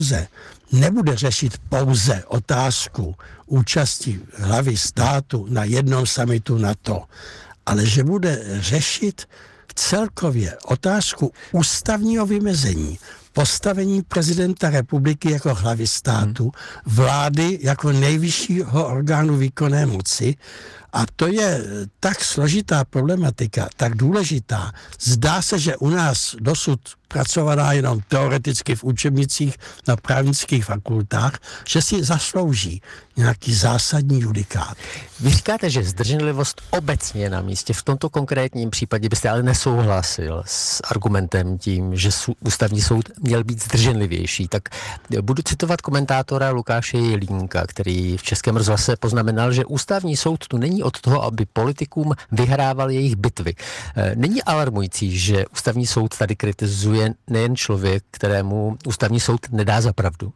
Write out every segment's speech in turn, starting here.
nebude řešit pouze otázku účasti hlavy státu na jednom summitu NATO, ale že bude řešit celkově otázku ústavního vymezení, postavení prezidenta republiky jako hlavy státu, vlády jako nejvyššího orgánu výkonné moci. A to je tak složitá problematika, tak důležitá. Zdá se, že u nás dosud pracovaná jenom teoreticky v učebnicích na právnických fakultách, že si zaslouží nějaký zásadní judikát. Vy říkáte, že zdrženlivost obecně je na místě. V tomto konkrétním případě byste ale nesouhlasil s argumentem tím, že ústavní soud měl být zdrženlivější. Tak budu citovat komentátora Lukáše Jelínka, který v Českém rozhlase poznamenal, že ústavní soud tu není od toho, aby politikům vyhrával jejich bitvy. Není alarmující, že ústavní soud tady kritizuje nejen člověk, kterému ústavní soud nedá za pravdu?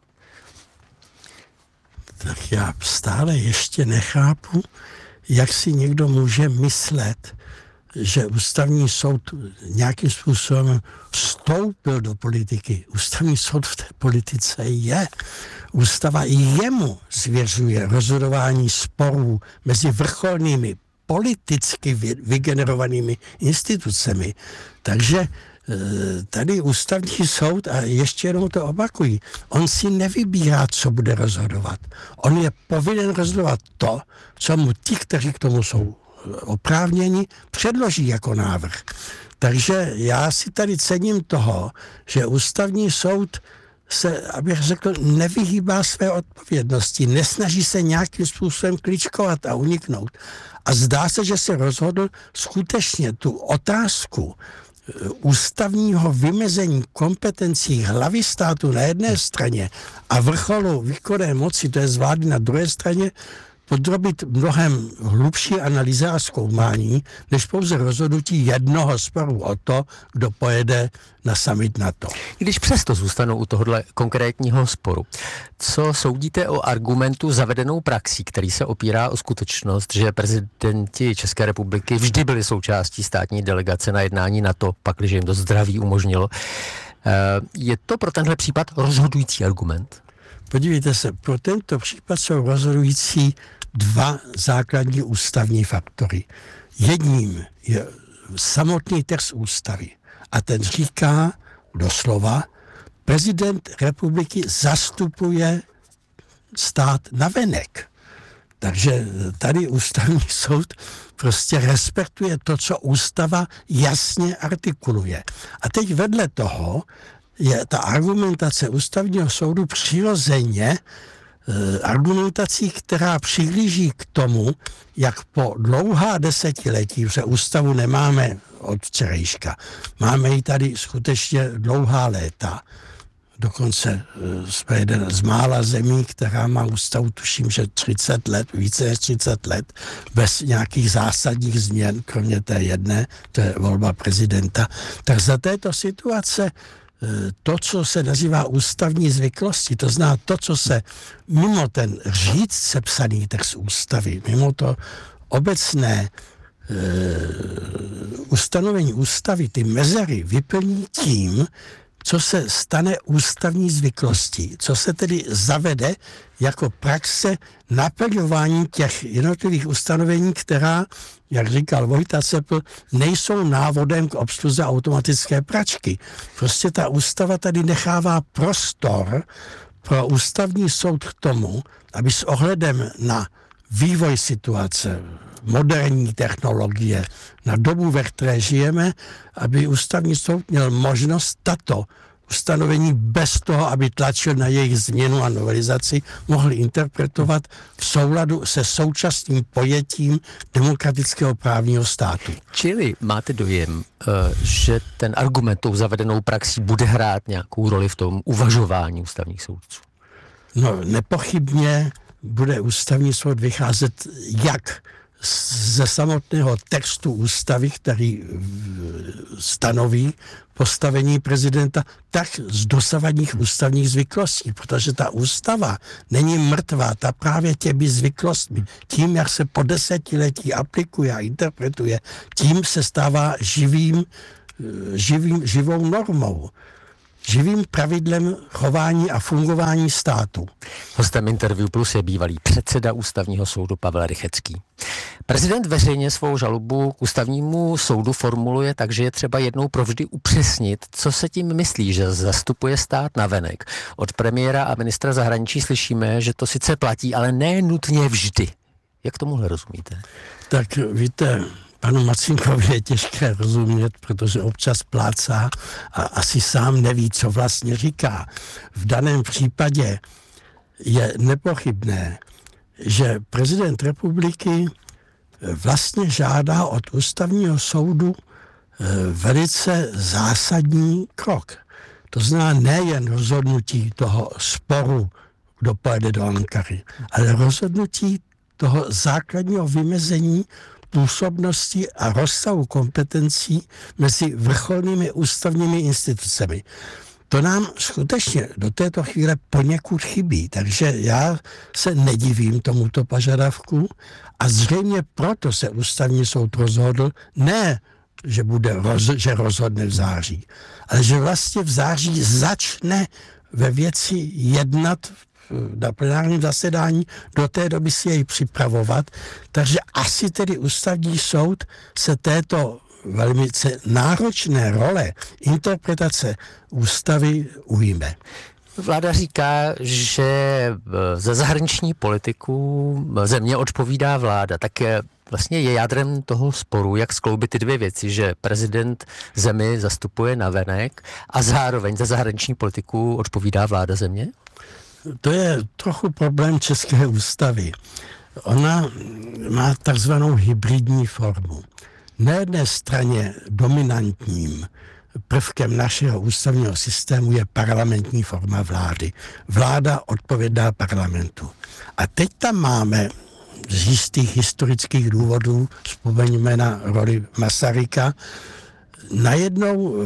Tak já stále ještě nechápu, jak si někdo může myslet, že ústavní soud nějakým způsobem vstoupil do politiky. Ústavní soud v té politice je. Ústava i jemu svěřuje rozhodování sporů mezi vrcholnými politicky vygenerovanými institucemi. Takže tady ústavní soud, a ještě jednou to opakuji, on si nevybírá, co bude rozhodovat. On je povinen rozhodovat to, co mu ti, kteří k tomu jsou oprávněni, předloží jako návrh. Takže já si tady cením toho, že ústavní soud se, abych řekl, nevyhýbá své odpovědnosti, nesnaží se nějakým způsobem kličkovat a uniknout. A zdá se, že se rozhodl skutečně tu otázku ústavního vymezení kompetencí hlavy státu na jedné straně a vrcholu výkonné moci, to je vlády na druhé straně, podrobit mnohem hlubší analýze a zkoumání, než pouze rozhodnutí jednoho sporu o to, kdo pojede na summit NATO. Když přesto zůstanou u tohohle konkrétního sporu, co soudíte o argumentu zavedenou praxí, který se opírá o skutečnost, že prezidenti České republiky vždy byli součástí státní delegace na jednání NATO, pakliže jim to zdraví umožnilo. Je to pro tenhle případ rozhodující argument? Podívejte se, pro tento případ jsou rozhodující dva základní ústavní faktory. Jedním je samotný text ústavy a ten říká doslova, prezident republiky zastupuje stát navenek. Takže tady ústavní soud prostě respektuje to, co ústava jasně artikuluje. A teď vedle toho je ta argumentace ústavního soudu přirozeně argumentací, která přihlíží k tomu, jak po dlouhá desetiletí, protože ústavu nemáme od včerejška, máme ji tady skutečně dlouhá léta. Dokonce jsme jeden z mála zemí, která má ústavu, tuším, že 30 let, více než 30 let, bez nějakých zásadních změn, kromě té jedné, to je volba prezidenta. Tak za této situace to, co se nazývá ústavní zvyklosti, to znamená to, co se mimo ten říct sepsaný text ústavy, mimo to obecné ustanovení ústavy, ty mezery vyplní tím, co se stane ústavní zvyklostí, co se tedy zavede jako praxe naplňování těch jednotlivých ustanovení, která, jak říkal Vojta Cepl, nejsou návodem k obsluze automatické pračky. Prostě ta ústava tady nechává prostor pro ústavní soud k tomu, aby s ohledem na vývoj situace, moderní technologie, na dobu, ve které žijeme, aby ústavní soud měl možnost tato ustanovení bez toho, aby tlačil na jejich změnu a novelizaci, mohl interpretovat v souladu se současným pojetím demokratického právního státu. Čili máte dojem, že ten argument tou zavedenou praxí bude hrát nějakou roli v tom uvažování ústavních soudců? No, nepochybně bude ústavní soud vycházet jak ze samotného textu ústavy, který stanoví postavení prezidenta, tak z dosavadních ústavních zvyklostí, protože ta ústava není mrtvá, ta právě těmi zvyklostmi, tím, jak se po desetiletí aplikuje a interpretuje, tím se stává živou normou. živým pravidlem chování a fungování státu. Hostem Interview Plus je bývalý předseda Ústavního soudu Pavel Rychetský. Prezident veřejně svou žalobu k Ústavnímu soudu formuluje tak, že je třeba jednou provždy upřesnit, co se tím myslí, že zastupuje stát navenek. Od premiéra a ministra zahraničí slyšíme, že to sice platí, ale ne nutně vždy. Jak tomuhle rozumíte? Tak víte, panu Marcinkovi je těžké rozumět, protože občas plácá a asi sám neví, co vlastně říká. V daném případě je nepochybné, že prezident republiky vlastně žádá od Ústavního soudu velice zásadní krok. To znamená nejen rozhodnutí toho sporu, kdo pojede do Ankary, ale rozhodnutí toho základního vymezení působnosti a rozsahu kompetencí mezi vrcholnými ústavními institucemi. To nám skutečně do této chvíle poněkud chybí, takže já se nedivím tomuto požadavku a zřejmě proto se Ústavní soud rozhodl, ne, že rozhodne v září, ale že vlastně v září začne ve věci jednat na plenárním zasedání, do té doby si jej připravovat, takže asi tedy Ústavní soud se této velmi náročné role interpretace ústavy ujme. Vláda říká, že za zahraniční politiku země odpovídá vláda. Tak vlastně je jádrem toho sporu, jak skloubit ty dvě věci, že prezident zemi zastupuje navenek a zároveň za zahraniční politiku odpovídá vláda země? To je trochu problém české ústavy. Ona má takzvanou hybridní formu. Na jedné straně dominantním prvkem našeho ústavního systému je parlamentní forma vlády. Vláda odpovědá parlamentu. A teď tam máme z jistých historických důvodů, vzpomeňme na roli Masaryka, najednou,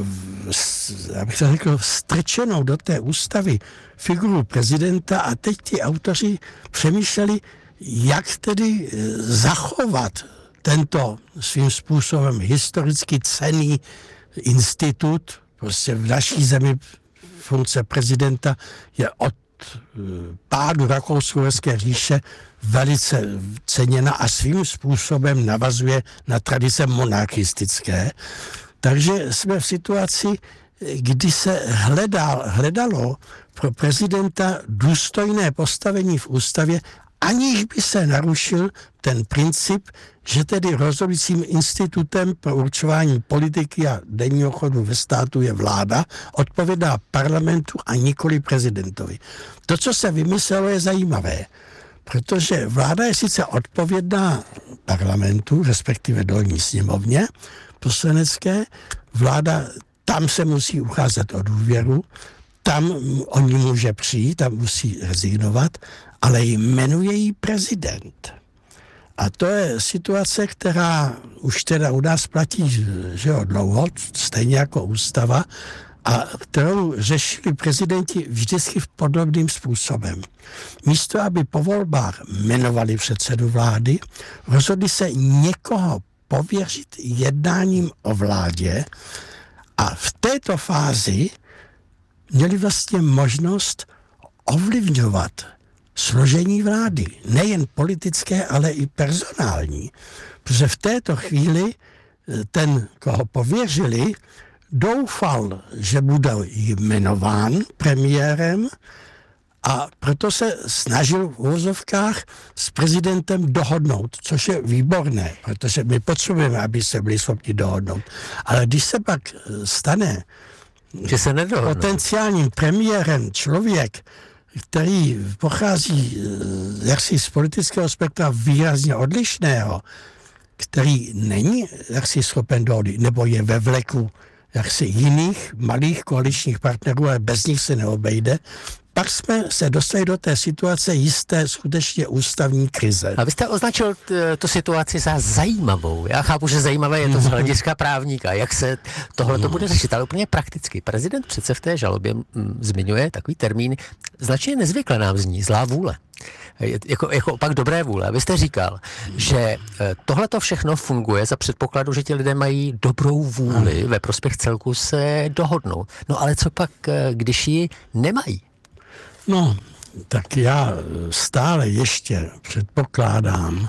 abych to řekl, strčenou do té ústavy figuru prezidenta a teď ti autoři přemýšleli, jak tedy zachovat tento svým způsobem historicky cenný institut. Prostě v naší zemi funkce prezidenta je od pádu Rakousko-Uherské říše velice ceněna a svým způsobem navazuje na tradice monarchistické. Takže jsme v situaci, kdy se hledalo pro prezidenta důstojné postavení v ústavě, aniž by se narušil ten princip, že tedy rozhodujícím institutem pro určování politiky a denního chodu ve státu je vláda, odpovědá parlamentu a nikoli prezidentovi. To, co se vymyslelo, je zajímavé, protože vláda je sice odpovědná parlamentu, respektive dolní sněmovně poslanecké, vláda tam se musí ucházet o důvěru, tam o ní může přijít, tam musí rezignovat, ale jmenuje jí prezident. A to je situace, která už teda u nás platí, že jo, dlouho, stejně jako ústava, a kterou řešili prezidenti vždycky v podobným způsobem. Místo, aby po volbách jmenovali předsedu vlády, rozhodli se někoho pověřit jednáním o vládě a v této fázi měli vlastně možnost ovlivňovat složení vlády. Nejen politické, ale i personální. Protože v této chvíli ten, koho pověřili, doufal, že bude jmenován premiérem a proto se snažil v uvozovkách s prezidentem dohodnout, což je výborné, protože my potřebujeme, aby se byli schopni dohodnout. Ale když se pak stane že se potenciálním premiérem člověk, který pochází jaksi z politického spektra výrazně odlišného, který není jaksi schopen dohody, nebo je ve vleku jaksi jiných malých koaličních partnerů, ale bez nich se neobejde, pak jsme se dostali do té situace jisté skutečně ústavní krize. A vy jste označil tu situaci za zajímavou. Já chápu, že zajímavé je to z hlediska právníka, jak se tohle to bude řešit, ale úplně prakticky. Prezident přece v té žalobě zmiňuje takový termín, značně nezvykle nám zní, zlá vůle. jako opak dobré vůle. Vy jste říkal, že tohleto všechno funguje za předpokladu, že ti lidé mají dobrou vůli ve prospěch celku se dohodnout. No ale co pak, když ji nemají? No, tak já stále ještě předpokládám,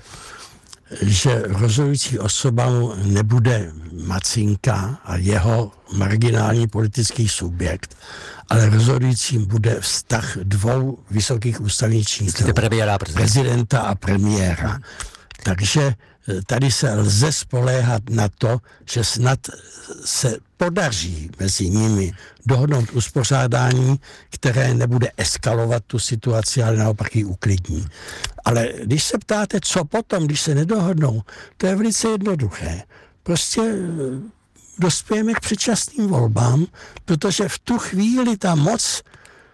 že rozhodující osobou nebude Macínka a jeho marginální politický subjekt, ale rozhodujícím bude vztah dvou vysokých ústavních činitelů, prezidenta a premiéra. Takže tady se lze spoléhat na to, že snad se podaří mezi nimi dohodnout uspořádání, které nebude eskalovat tu situaci, ale naopak ji uklidní. Ale když se ptáte, co potom, když se nedohodnou, to je velice jednoduché. Prostě dospějeme k předčasným volbám, protože v tu chvíli ta moc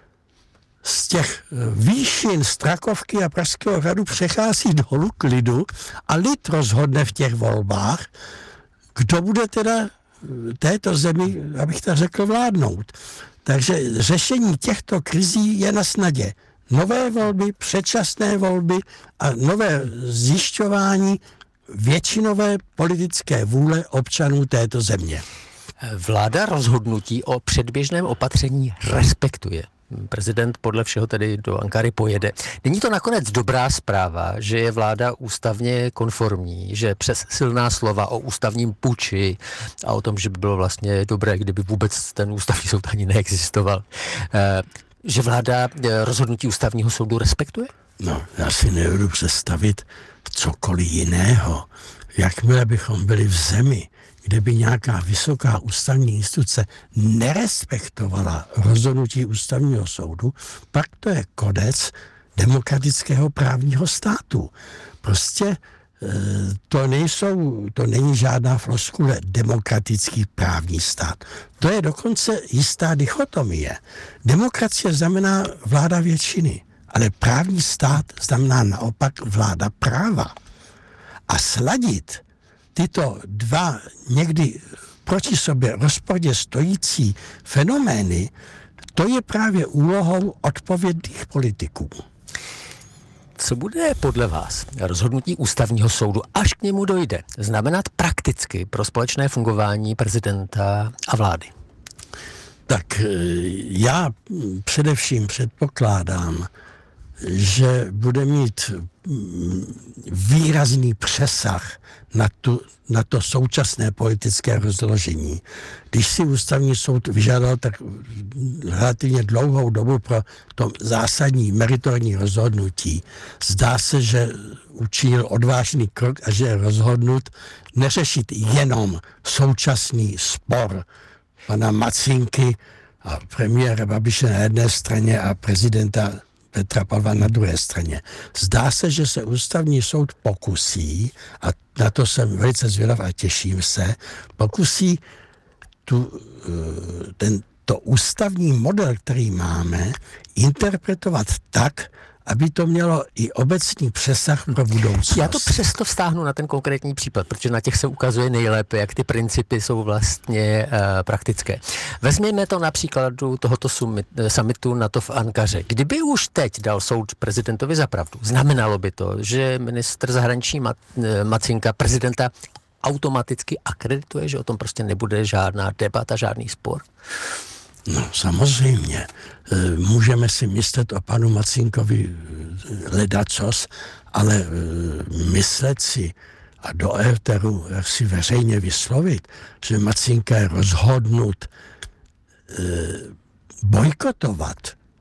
z těch výšin Strakovky a Pražského hradu přechází dolů k lidu a lid rozhodne v těch volbách, kdo bude teda této zemi, abych tak řekl, vládnout. Takže řešení těchto krizí je na snadě. Nové volby, předčasné volby a nové zjišťování většinové politické vůle občanů této země. Vláda rozhodnutí o předběžném opatření respektuje. Prezident podle všeho tedy do Ankary pojede. Není to nakonec dobrá zpráva, že je vláda ústavně konformní, že přes silná slova o ústavním puči a o tom, že by bylo vlastně dobré, kdyby vůbec ten ústavní soud ani neexistoval, že vláda rozhodnutí ústavního soudu respektuje? No, já si nebudu představit cokoliv jiného. Jakmile bychom byli v zemi, kde by nějaká vysoká ústavní instituce nerespektovala rozhodnutí ústavního soudu, pak to je kodec demokratického právního státu. Prostě to není žádná floskule demokratický právní stát. To je dokonce jistá dichotomie. Demokracie znamená vláda většiny, ale právní stát znamená naopak vláda práva. A sladit tyto dva někdy proti sobě rozporně stojící fenomény, to je právě úlohou odpovědných politiků. Co bude podle vás rozhodnutí ústavního soudu, až k němu dojde, znamenat prakticky pro společné fungování prezidenta a vlády? Tak já především předpokládám, že bude mít výrazný přesah na to současné politické rozložení. Když si ústavní soud vyžádal tak relativně dlouhou dobu pro to zásadní meritorní rozhodnutí, zdá se, že učinil odvážný krok a že je rozhodnut neřešit jenom současný spor pana Macínky a premiéra Babiše na jedné straně a prezidenta Petra Pavla na druhé straně. Zdá se, že se ústavní soud pokusí, a na to jsem velice zvědav a těším se, pokusí tento ústavní model, který máme, interpretovat tak, aby to mělo i obecný přesah pro budoucnost. Já to přesto vztáhnu na ten konkrétní případ, protože na těch se ukazuje nejlépe, jak ty principy jsou vlastně praktické. Vezměme to například tohoto summitu NATO v Ankaře. Kdyby už teď dal soud prezidentovi za pravdu, znamenalo by to, že ministr zahraničí Macínka prezidenta automaticky akredituje, že o tom prostě nebude žádná debata, žádný spor? No, samozřejmě. Můžeme si myslet o panu Macínkovi ledacos, ale myslet si a do éteru si veřejně vyslovit, že Macínka je rozhodnut bojkotovat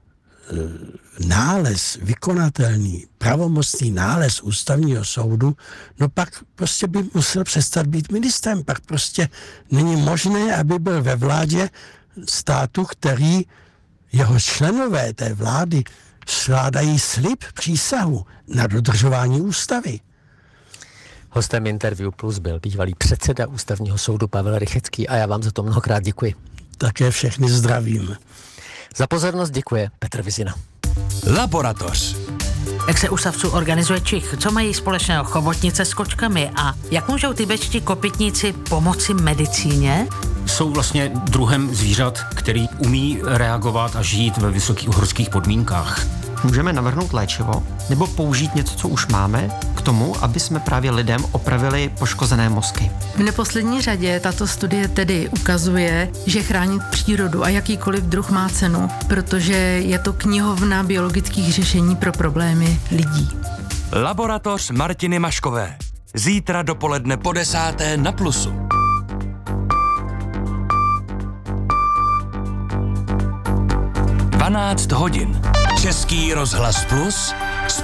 nález, vykonatelný, pravomocný nález ústavního soudu, no pak prostě by musel přestat být ministrem. Pak prostě není možné, aby byl ve vládě státu, který jeho členové té vlády skládají slib, přísahu na dodržování ústavy. Hostem Interview Plus byl bývalý předseda ústavního soudu Pavel Rychecký a já vám za to mnohokrát děkuji. Také všechny zdravím. Za pozornost děkuje Petr Vizina. Laboratoř. Jak se u savců organizuje čich? Co mají společného chobotnice s kočkami? A jak můžou tibetští kopytníci pomoci medicíně? Jsou vlastně druhem zvířat, který umí reagovat a žít ve vysokých uhorských podmínkách. můžeme navrhnout léčivo nebo použít něco, co už máme, k tomu, aby jsme právě lidem opravili poškozené mozky. V neposlední řadě tato studie tedy ukazuje, že chránit přírodu a jakýkoliv druh má cenu, protože je to knihovna biologických řešení pro problémy lidí. Laboratoř Martiny Maškové. Zítra dopoledne po 10:00 na Plusu. 12 hodin. Český rozhlas Plus